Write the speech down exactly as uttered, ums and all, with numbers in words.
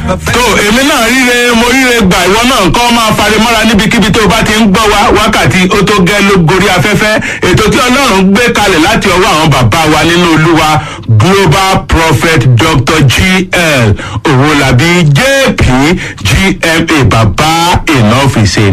tó èmi náà ríre mo ríre gbà ìwọ náà kọ́ máa farimọ́ra níbikíbi tó bá ti ń gbọ́ wa wákàtí ó tó gẹ́ ló gorí afẹ́fẹ́ ètò tí ọlọ́run gbé kalẹ̀ láti ọwọ́ àwọn bàbá wa nínú olúwa global prophet Doctor G L Owólabí J P G M A bàbá enough is enough.